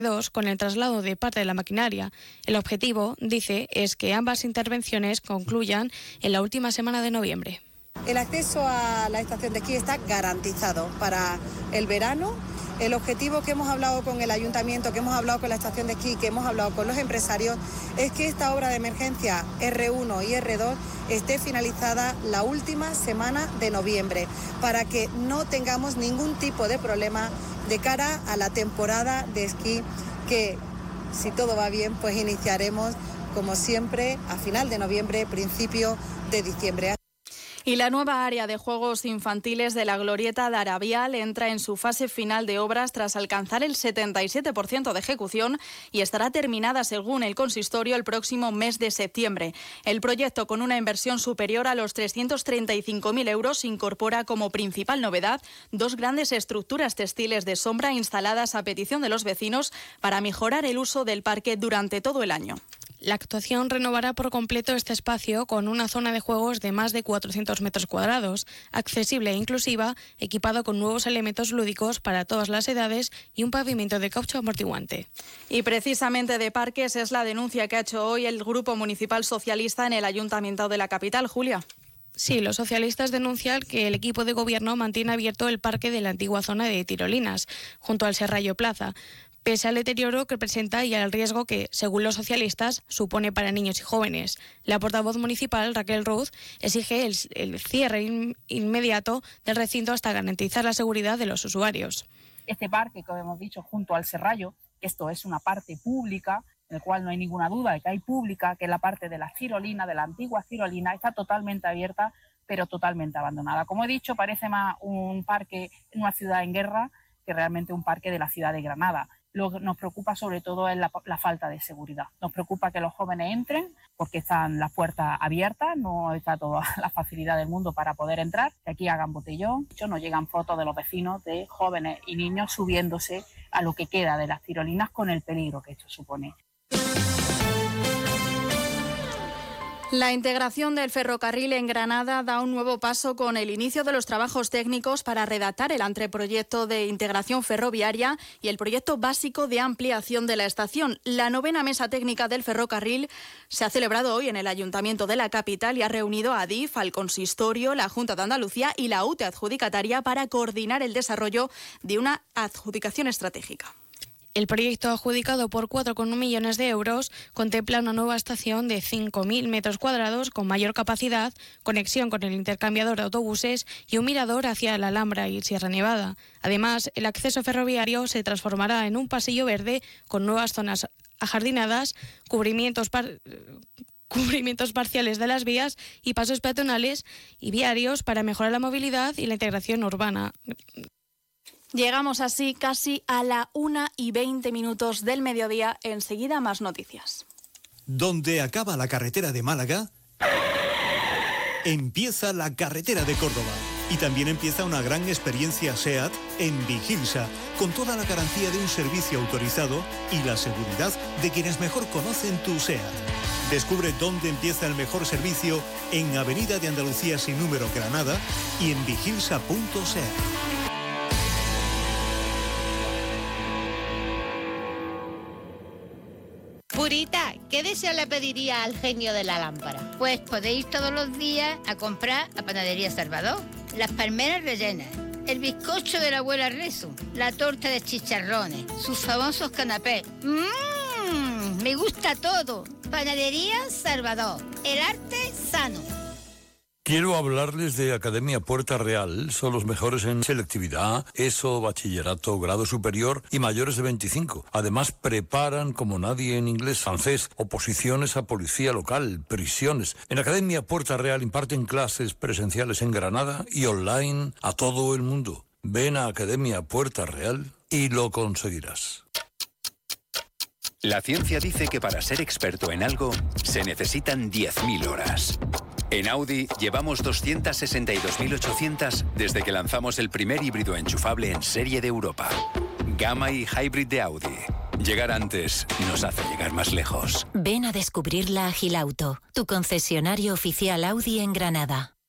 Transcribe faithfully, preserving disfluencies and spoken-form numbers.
Dos, con el traslado de parte de la maquinaria. El objetivo, dice, es que ambas intervenciones concluyan en la última semana de noviembre. El acceso a la estación de esquí está garantizado para el verano. El objetivo que hemos hablado con el ayuntamiento, que hemos hablado con la estación de esquí, que hemos hablado con los empresarios, es que esta obra de emergencia erre uno y erre dos esté finalizada la última semana de noviembre, para que no tengamos ningún tipo de problema de cara a la temporada de esquí que, si todo va bien, pues iniciaremos, como siempre, a final de noviembre, principio de diciembre. Y la nueva área de juegos infantiles de la Glorieta de Arabial entra en su fase final de obras tras alcanzar el setenta y siete por ciento de ejecución y estará terminada, según el consistorio, el próximo mes de septiembre. El proyecto, con una inversión superior a los trescientos treinta y cinco mil euros, incorpora como principal novedad dos grandes estructuras textiles de sombra instaladas a petición de los vecinos para mejorar el uso del parque durante todo el año. La actuación renovará por completo este espacio con una zona de juegos de más de cuatrocientos metros cuadrados, accesible e inclusiva, equipado con nuevos elementos lúdicos para todas las edades y un pavimento de caucho amortiguante. Y precisamente de parques es la denuncia que ha hecho hoy el Grupo Municipal Socialista en el Ayuntamiento de la capital. Julia. Sí, los socialistas denuncian que el equipo de gobierno mantiene abierto el parque de la antigua zona de Tirolinas, junto al Serrallo Plaza, pese al deterioro que presenta y al riesgo que, según los socialistas, supone para niños y jóvenes. La portavoz municipal, Raquel Ruz, exige el, el cierre in, inmediato del recinto hasta garantizar la seguridad de los usuarios. Este parque, como hemos dicho, junto al Serrallo, esto es una parte pública, en el cual no hay ninguna duda de que hay pública, que es la parte de la Cirolina, de la antigua Cirolina, está totalmente abierta, pero totalmente abandonada. Como he dicho, parece más un parque en una ciudad en guerra que realmente un parque de la ciudad de Granada. Lo que nos preocupa sobre todo es la, la falta de seguridad. Nos preocupa que los jóvenes entren porque están las puertas abiertas, no está toda la facilidad del mundo para poder entrar, que aquí hagan botellón. De hecho, nos llegan fotos de los vecinos, de jóvenes y niños subiéndose a lo que queda de las tirolinas con el peligro que esto supone. La integración del ferrocarril en Granada da un nuevo paso con el inicio de los trabajos técnicos para redactar el anteproyecto de integración ferroviaria y el proyecto básico de ampliación de la estación. La novena mesa técnica del ferrocarril se ha celebrado hoy en el Ayuntamiento de la capital y ha reunido a Adif, al Consistorio, la Junta de Andalucía y la U T E adjudicataria para coordinar el desarrollo de una adjudicación estratégica. El proyecto, adjudicado por cuatro coma uno millones de euros, contempla una nueva estación de cinco mil metros cuadrados con mayor capacidad, conexión con el intercambiador de autobuses y un mirador hacia la Alhambra y Sierra Nevada. Además, el acceso ferroviario se transformará en un pasillo verde con nuevas zonas ajardinadas, cubrimientos par... cubrimientos parciales de las vías y pasos peatonales y viarios para mejorar la movilidad y la integración urbana. Llegamos así casi a la una y veinte minutos del mediodía. Enseguida más noticias. Donde acaba la carretera de Málaga, empieza la carretera de Córdoba. Y también empieza una gran experiencia SEAT en Vigilsa, con toda la garantía de un servicio autorizado y la seguridad de quienes mejor conocen tu SEAT. Descubre dónde empieza el mejor servicio en Avenida de Andalucía sin número Granada y en vigilsa punto seat. Purita, ¿qué deseo le pediría al genio de la lámpara? Pues podéis todos los días a comprar a Panadería Salvador. Las palmeras rellenas, el bizcocho de la abuela Rezo, la torta de chicharrones, sus famosos canapés. ¡Mmm! Me gusta todo. Panadería Salvador, el arte sano. Quiero hablarles de Academia Puerta Real. Son los mejores en selectividad, ESO, bachillerato, grado superior y mayores de veinticinco. Además, preparan como nadie en inglés, francés, oposiciones a policía local, prisiones. En Academia Puerta Real imparten clases presenciales en Granada y online a todo el mundo. Ven a Academia Puerta Real y lo conseguirás. La ciencia dice que para ser experto en algo se necesitan diez mil horas. En Audi llevamos doscientas sesenta y dos mil ochocientas desde que lanzamos el primer híbrido enchufable en serie de Europa. Gamma y Hybrid de Audi. Llegar antes nos hace llegar más lejos. Ven a descubrir la Agilauto, tu concesionario oficial Audi en Granada.